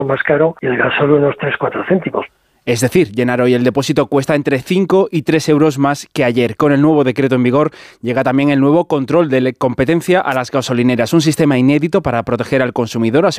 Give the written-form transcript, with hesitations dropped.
más caro y el gasóleo unos 3-4 céntimos. Es decir, llenar hoy el depósito cuesta entre 5 y 3 euros más que ayer. Con el nuevo decreto en vigor llega también el nuevo control de competencia a las gasolineras, un sistema inédito para proteger al consumidor,